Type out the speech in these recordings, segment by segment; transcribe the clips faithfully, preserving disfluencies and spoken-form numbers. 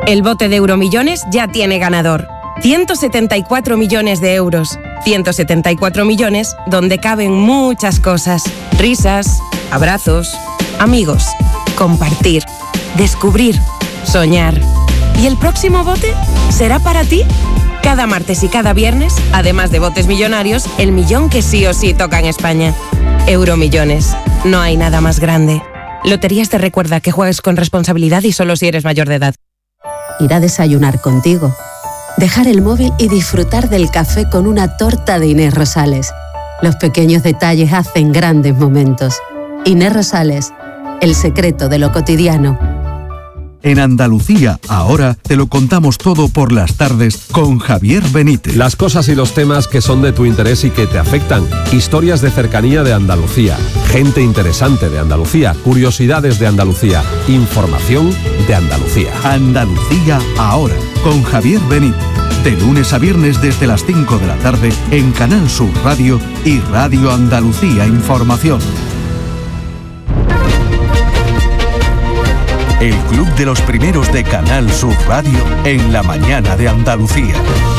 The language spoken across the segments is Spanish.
El bote de Euromillones ya tiene ganador. ciento setenta y cuatro millones de euros. ciento setenta y cuatro millones donde caben muchas cosas. Risas, abrazos, amigos, compartir, descubrir, soñar. ¿Y el próximo bote será para ti? Cada martes y cada viernes, además de botes millonarios, el millón que sí o sí toca en España. Euromillones. No hay nada más grande. Loterías te recuerda que juegues con responsabilidad y solo si eres mayor de edad. Ir a desayunar contigo. Dejar el móvil y disfrutar del café con una torta de Inés Rosales. Los pequeños detalles hacen grandes momentos. Inés Rosales, el secreto de lo cotidiano. En Andalucía, ahora, te lo contamos todo por las tardes con Javier Benítez. Las cosas y los temas que son de tu interés y que te afectan. Historias de cercanía de Andalucía. Gente interesante de Andalucía. Curiosidades de Andalucía. Información de Andalucía. Andalucía, ahora, con Javier Benítez. De lunes a viernes desde las cinco de la tarde en Canal Sur Radio y Radio Andalucía Información. El Club de los Primeros de Canal Sur Radio en la mañana de Andalucía.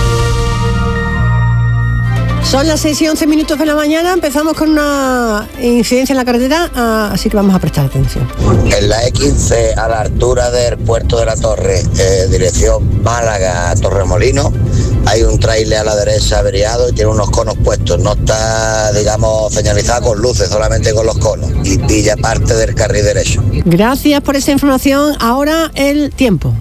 Son las seis y once minutos de la mañana, empezamos con una incidencia en la carretera, así que vamos a prestar atención. En la E quince, a la altura del Puerto de la Torre, eh, dirección Málaga-Torremolinos, hay un tráiler a la derecha averiado y tiene unos conos puestos. No está, digamos, señalizado con luces, solamente con los conos. Y pilla parte del carril derecho. Gracias por esa información. Ahora el tiempo.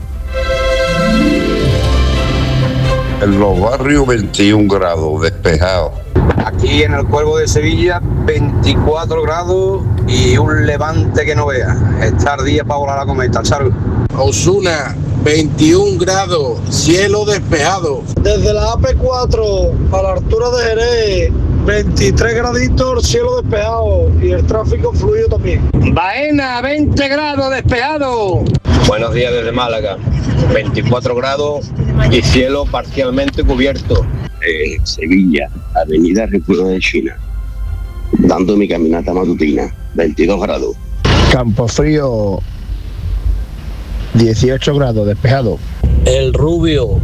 En los barrios veintiún grados, despejado. Aquí en el Cuervo de Sevilla veinticuatro grados y un levante que no vea. Estar día para volar la cometa, ¿sabes? Osuna, veintiún grados, cielo despejado. Desde la A P cuatro a la altura de Jerez, veintitrés graditos, el cielo despejado y el tráfico fluido también. Baena, veinte grados, despejado. Buenos días desde Málaga, veinticuatro grados y cielo parcialmente cubierto. Eh, Sevilla, avenida República de China, dando mi caminata matutina, veintidós grados. Campofrío, dieciocho grados, despejado. El Rubio,